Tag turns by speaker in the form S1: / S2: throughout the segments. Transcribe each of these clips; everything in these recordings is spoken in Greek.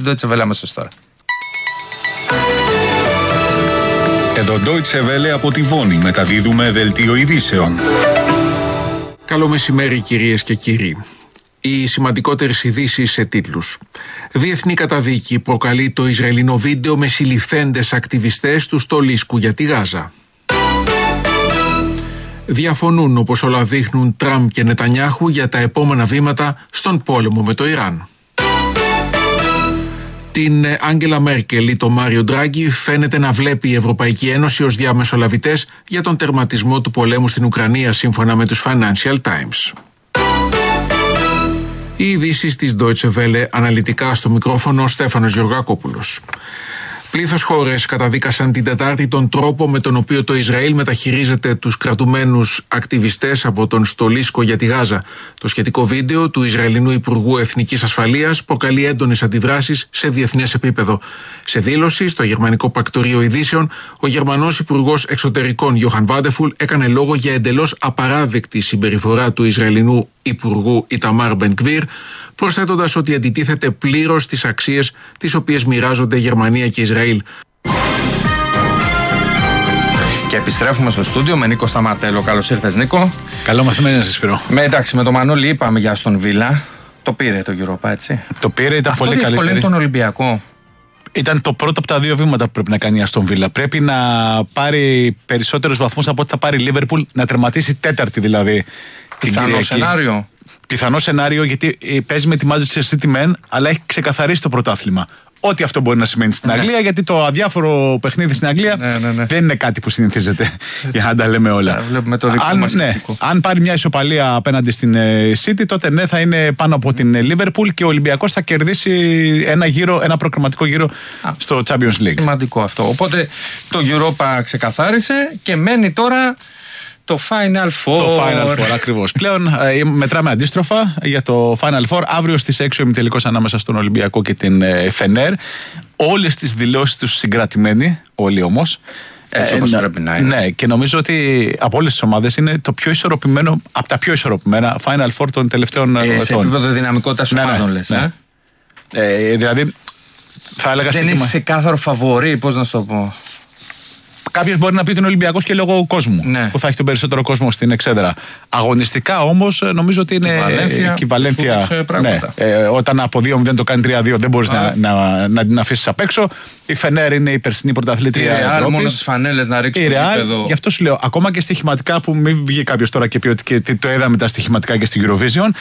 S1: Deutsche Welle αμέσως τώρα.
S2: Εδώ Deutsche Welle από τη Βόνη μεταδίδουμε δελτίο ειδήσεων.
S3: Καλό μεσημέρι κυρίες και κύριοι. Οι σημαντικότερες ειδήσεις σε τίτλους. Διεθνή καταδίκη προκαλεί το Ισραηλινό βίντεο με συλληφθέντες ακτιβιστές του στολίσκου για τη Γάζα. Διαφωνούν, όπως όλα δείχνουν, Τραμπ και Νετανιάχου για τα επόμενα βήματα στον πόλεμο με το Ιράν. Την Άγγελα Μέρκελ ή τον Μάριο Ντράγκη φαίνεται να βλέπει η Ευρωπαϊκή Ένωση ως διαμεσολαβητές για τον τερματισμό του πολέμου στην Ουκρανία, σύμφωνα με τους Financial Times. Οι ειδήσεις της Deutsche Welle, αναλυτικά στο μικρόφωνο Στέφανος Γεωργακόπουλος. Πλήθος χώρες καταδίκασαν την Τετάρτη τον τρόπο με τον οποίο το Ισραήλ μεταχειρίζεται τους κρατουμένους ακτιβιστές από τον στολίσκο για τη Γάζα. Το σχετικό βίντεο του Ισραηλινού Υπουργού Εθνικής Ασφαλείας προκαλεί έντονες αντιδράσεις σε διεθνές επίπεδο. Σε δήλωση στο Γερμανικό Πρακτορείο Ειδήσεων, ο Γερμανός Υπουργός Εξωτερικών Γιόχαν Βάντεφουλ έκανε λόγο για εντελώς απαράδεκτη συμπεριφορά του Ισραηλινού Υπουργού Ιταμάρ Μπεν-Γκβίρ, προσθέτοντας ότι αντιτίθεται πλήρως στις αξίες τις οποίες μοιράζονται Γερμανία και Ισραήλ.
S1: Και επιστρέφουμε στο στούντιο με Νίκο Σταματέλο. Καλώς ήρθες, Νίκο.
S4: Καλό μαθημένο να σας Σπύρο.
S1: Εντάξει, με τον Μανώλη είπαμε για Αστον Βίλα. Το πήρε το Europa, έτσι.
S4: Το πήρε, ήταν
S1: αυτό
S4: πολύ καλύτερο.
S1: Αυτό διευκολύνει τον Ολυμπιακό.
S4: Ήταν το πρώτο από τα δύο βήματα που πρέπει να κάνει η Αστον Βίλα. Πρέπει να πάρει περισσότερους βαθμούς από ό,τι θα πάρει η Λίβερπουλ, να τερματίσει τέταρτη δηλαδή.
S1: Πιθανό σενάριο.
S4: Πιθανό σενάριο, γιατί παίζει με τη Manchester City μεν, αλλά έχει ξεκαθαρίσει το πρωτάθλημα. Ό,τι αυτό μπορεί να σημαίνει στην Αγγλία, γιατί το αδιάφορο παιχνίδι στην Αγγλία δεν είναι κάτι που συνηθίζεται, για να τα λέμε όλα.
S1: Βλέπουμε το δικό μας
S4: αν πάρει μια ισοπαλία απέναντι στην City, τότε ναι, θα είναι πάνω από την Liverpool και ο Ολυμπιακός θα κερδίσει ένα προκριματικό γύρο στο Champions League.
S1: Σημαντικό αυτό. Οπότε το Europa ξεκαθάρισε και μένει τώρα το Final Four.
S4: Το Final Four, ακριβώς. Πλέον μετράμε αντίστροφα για το Final Four. Αύριο στις 6 ο ημιτελικός ανάμεσα στον Ολυμπιακό και την Φενέρ. Όλες τις δηλώσεις τους συγκρατημένοι, όλοι όμως.
S1: Έτσι όπως πρέπει να είναι.
S4: Ναι, και νομίζω ότι από όλες τις ομάδες είναι το πιο ισορροπημένο, από τα πιο ισορροπημένα Final Four των τελευταίων ετών.
S1: Σε επίπεδο δυναμικότητας ομάδων, λες.
S4: Δηλαδή, θα έλεγα
S1: δεν είσαι σε κάθαρο φαβορί, πώς να σου το πω.
S4: Κάποιος μπορεί να πει ότι είναι Ολυμπιακός και λόγω κόσμου, που θα έχει τον περισσότερο κόσμο στην εξέδρα. Αγωνιστικά όμως νομίζω ότι είναι και η Βαλένθια. Όταν από 2-0 το κάνει 3-2 δεν μπορείς να την αφήσεις απ' έξω. Η Φενέρ είναι η περσινή πρωταθλήτρια Ευρώπης.
S1: Η Real μόνο τις φανέλες να ρίξει το επίπεδο.
S4: Γι' αυτό σου λέω, ακόμα και στοιχηματικά, που μην βγει κάποιος τώρα και πει ότι το είδαμε τα στοιχηματικά και στην Eurovision,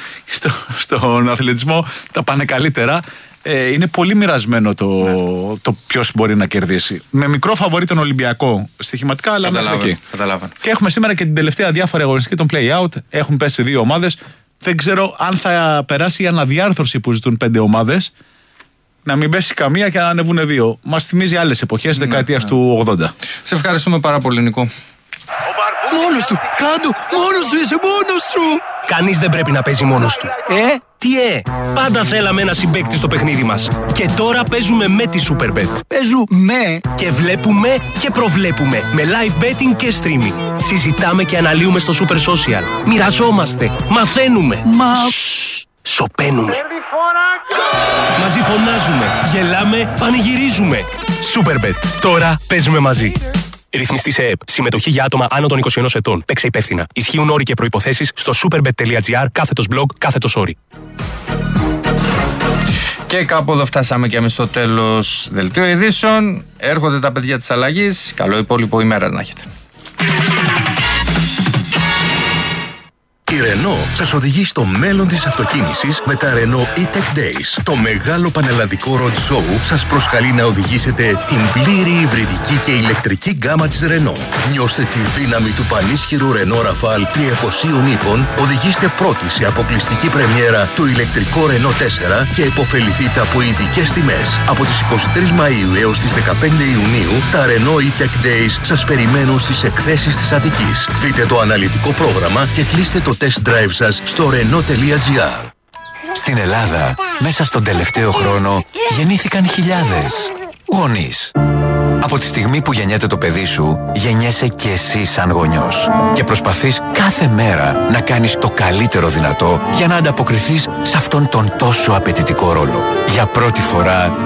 S4: στον αθλητισμό τα πάνε καλύτερα. Είναι πολύ μοιρασμένο το ποιος μπορεί να κερδίσει. Με μικρό φαβορί τον Ολυμπιακό στοιχηματικά, αλλά μέχρι εκεί. Και έχουμε σήμερα και την τελευταία διάφορη αγωνιστική, τον play-out. Έχουν πέσει δύο ομάδες. Δεν ξέρω αν θα περάσει η αναδιάρθρωση που ζητούν 5 ομάδες. Να μην πέσει καμία και να ανεβούν δύο. Μας θυμίζει άλλες εποχές, δεκαετίας του 80.
S1: Σε ευχαριστούμε πάρα πολύ, Νικό.
S5: Μόνος του! Κάντο! Μόνος σου! Είσαι μόνος σου!
S6: Κανείς δεν πρέπει να παίζει μόνος του. Τι πάντα θέλαμε ένα συμπαίκτη στο παιχνίδι μας. Και τώρα παίζουμε με τη Superbet.
S5: Παίζουμε!
S6: Και βλέπουμε και προβλέπουμε. Με live betting και streaming. Συζητάμε και αναλύουμε στο Super Social. Μοιραζόμαστε. Μαθαίνουμε. Σωπαίνουμε. Μαζί φωνάζουμε. Γελάμε. Πανηγυρίζουμε. Superbet. Τώρα παίζουμε μαζί. Ρυθμιστή σε ΕΕΠ. Συμμετοχή για άτομα άνω των 21 ετών. Παίξε υπεύθυνα. Ισχύουν όροι και προϋποθέσεις στο superbet.gr/blog/όροι.
S1: Και κάπου εδώ φτάσαμε και εμείς στο τέλος δελτίου ειδήσεων. Έρχονται τα παιδιά της αλλαγής. Καλό υπόλοιπο ημέρα να έχετε.
S7: Η Renault σας οδηγεί στο μέλλον της αυτοκίνησης με τα Renault E-Tech Days. Το μεγάλο πανελλαδικό road show σας προσκαλεί να οδηγήσετε την πλήρη υβριδική και ηλεκτρική γκάμα της Renault. Νιώστε τη δύναμη του πανίσχυρου Renault Rafale 300 ύπων, οδηγήστε πρώτοι σε αποκλειστική πρεμιέρα το ηλεκτρικό Renault 4 και υποφεληθείτε από ειδικές τιμές. Από τις 23 Μαΐου έως τις 15 Ιουνίου, τα Renault E-Tech Days σας περιμένουν στις εκθέσεις της Αττικής. Δείτε το αναλυτικό πρόγραμμα και κλείστε το test drive σας στο Renault.gr.
S8: Στην Ελλάδα, μέσα στον τελευταίο χρόνο, γεννήθηκαν χιλιάδες γονείς. Από τη στιγμή που γεννιέται το παιδί σου, γεννιέσαι και εσύ σαν γονιός. Και προσπαθείς κάθε μέρα να κάνεις το καλύτερο δυνατό για να ανταποκριθείς σε αυτόν τον τόσο απαιτητικό ρόλο. Για πρώτη φορά